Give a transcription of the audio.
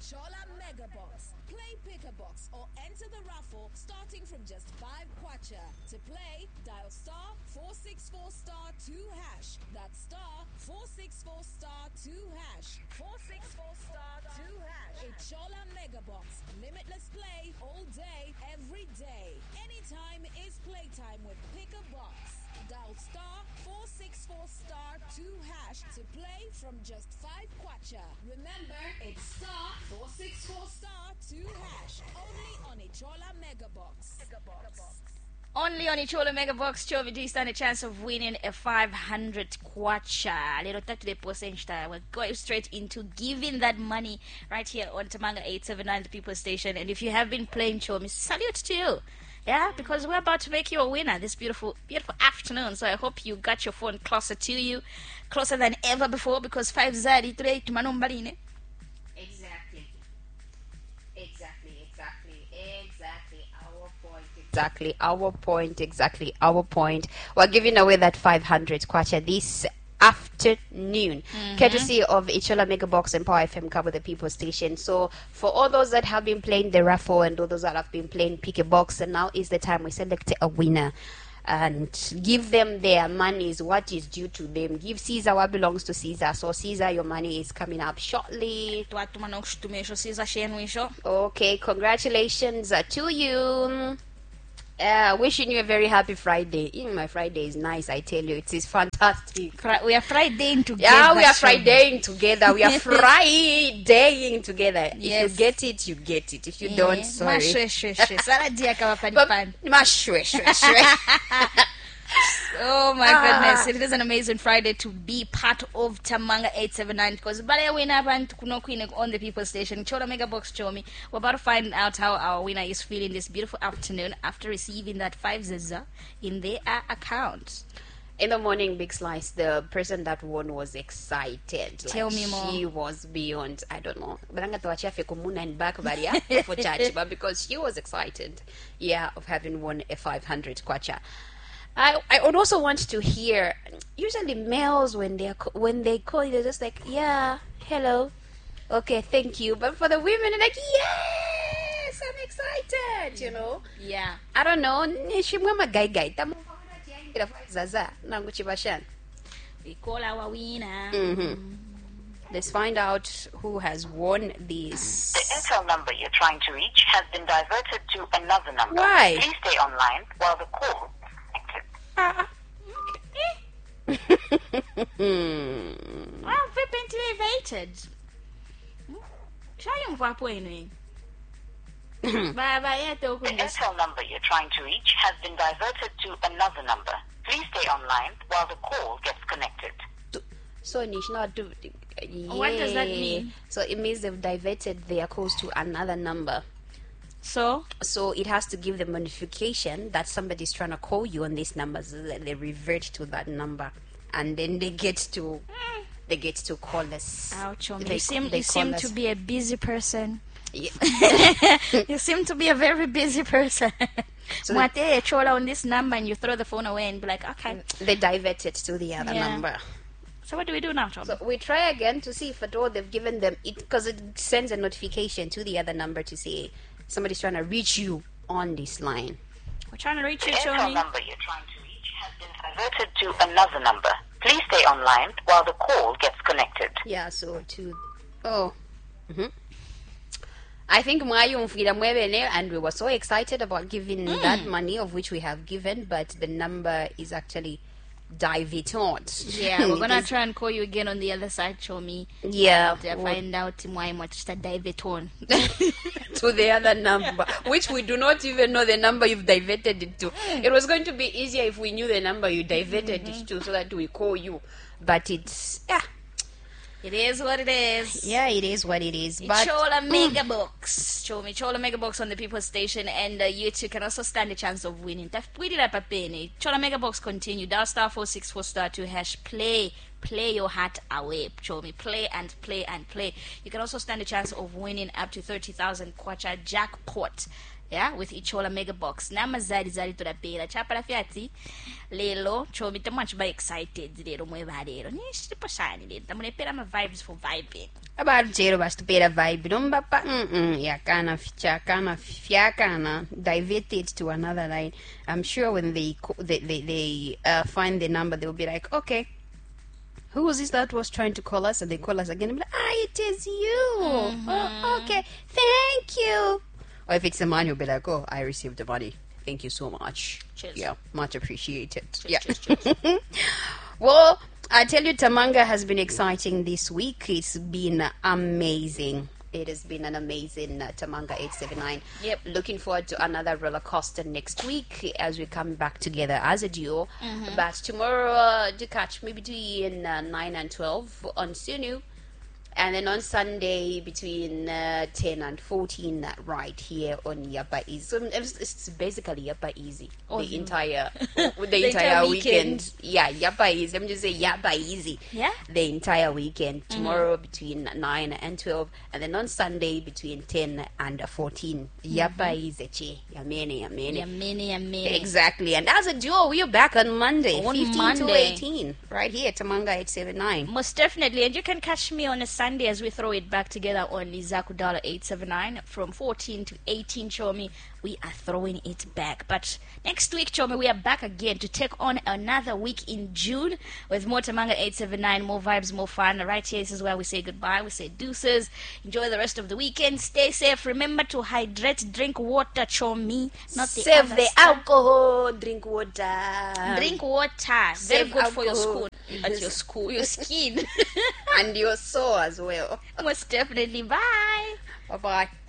Chola Mega Box. Play Pick a Box or enter the raffle starting from just 5 kwacha. To play, dial star 464 star 2 hash. That's star 464 star 2 hash. 464 star 2 hash. A Chola Mega Box. Limitless play all day, every day. Anytime is playtime with Pick a Box. Dial star 464 star 2 hash to play from just 5 kwacha. Remember, it's star 464 star 2 hash. Only on Ichola Mega Box. Only on Ichola Mega Box, Chovi, do you stand a chance of winning a 500 kwacha? Little touch the percentage. We're going straight into giving that money right here on Tamanga 879, the People Station. And if you have been playing Chomi, salute to you. Yeah, because we're about to make you a winner this beautiful, beautiful afternoon. So I hope you got your phone closer to you, closer than ever before, because 5 today to Manombaline. Exactly. Our point. We're giving away that 500 kwacha this afternoon, courtesy of Ichola Mega Box and Power FM Cover the People Station. So for all those that have been playing the raffle and all those that have been playing Pick a Box, and now is the time we select a winner and give them their monies, what is due to them. Give Caesar what belongs to Caesar. So Caesar, your money is coming up shortly. Okay, congratulations to you. Wishing you a very happy Friday. Even my Friday is nice, I tell you. It is fantastic. We are Fridaying together. Yeah, we are Fridaying together. We are Fridaying together. Yes. If you get it, you get it. If you don't, sorry. Oh my goodness, it is an amazing Friday to be part of Tamanga 879 because Balea winner on the People Station. Chola Mega Box Chomi. We're about to find out how our winner is feeling this beautiful afternoon after receiving that 5 zeza in their account. In the morning, Big Slice, the person that won was excited. Tell me more. She was beyond, I don't know. But I'm going to komuna and back for church, but because she was excited, of having won a 500 kwacha. I would also want to hear. Usually, males when they call, they're just like, yeah, hello, okay, thank you. But for the women, they're like, yes, I'm excited. You know? Yeah. I don't know. We call our winner. Let's find out who has won this. The Intel number you're trying to reach has been diverted to another number. Why? Please stay online while the call. Well, frequently evaded. Try and wap winning. The Intel number you're trying to reach has been diverted to another number. Please stay online while the call gets connected. So not do. What does that mean? So it means they've diverted their calls to another number. So it has to give them a notification that somebody's trying to call you on this number, so that they revert to that number, and then they get to call us. Ouch! You seem to be a busy person. Yeah. You seem to be a very busy person. So you chola on this number and you throw the phone away and be like, okay. They divert it to the other number. So what do we do now, Tom? So we try again to see if at all they've given them it, because it sends a notification to the other number to say somebody's trying to reach you on this line. We're trying to reach you, The Intel Tony. number you're trying to reach has been diverted to another number. Please stay online while the call gets connected. Yeah, so I think Mwayo Mfida Mwebene, and we were so excited about giving that money, of which we have given, but the number is actually diverted. Yeah, we're gonna try and call you again on the other side, show me. Yeah. To find out why much to divert on. To the other number, which we do not even know the number you've diverted it to. It was going to be easier if we knew the number you diverted it to, so that we call you. But it's it is what it is. Yeah, it is what it is. But Chola Mega Box. Show me Chola Mega Box on the People Station, and you too can also stand a chance of winning. Chola Mega Box continue. Dial star 464 star 2 hash. Play your heart away. Show me play and play and play. You can also stand a chance of winning up to 30,000 kwacha jackpot. yeah, with Ichola Mega Box. Nama zali tudapera. Chapala fiati. Lelo, chomi tamuch ba excited. Lelo mweva lelo. Ni shtipo shani lelo. Tamunepera ma vibes for vibing. Abarjero bastupera vibe. Don't papa. Yakana fiakana. Diverted to another line. I'm sure when they find the number, they'll be like, okay, who was this that was trying to call us? And they call us again and be like, it is you. Oh, okay, thank you. Or if it's the man, you'll be like, oh, I received the money. Thank you so much. Cheers. Yeah, much appreciated. Cheers. Well, I tell you, Tamanga has been exciting this week. It's been amazing. It has been an amazing Tamanga 879. Yep. Looking forward to another roller coaster next week as we come back together as a duo. But tomorrow, do catch me between 9 and 12 on Sunu. And then on Sunday between 10 and 14 right here on Yapa Easy. So it's basically Yapa Easy. The entire weekend. Yeah, Yapa Easy. I'm just saying Yapa Easy. Yeah. The entire weekend. Tomorrow between 9 and 12. And then on Sunday between 10 and 14. Yapa Easy. Yamene. Exactly. And as a duo, we are back on Monday. On 15 Monday. to 18. Right here, Tamanga 879. Most definitely. And you can catch me on a Sunday as we throw it back together on Lizaku Dollar 879 from 14 to 18. Chomi, we are throwing it back. But next week, Chomi, we are back again to take on another week in June with more Tamanga 879, more vibes, more fun. Right here, this is where we say goodbye. We say deuces. Enjoy the rest of the weekend. Stay safe. Remember to hydrate, drink water, Chomi. Not the Save other the stuff. alcohol, drink water. Drink water. Very Save good for your alcohol. your skin. And your soul as well. Most definitely. Bye. Bye-bye.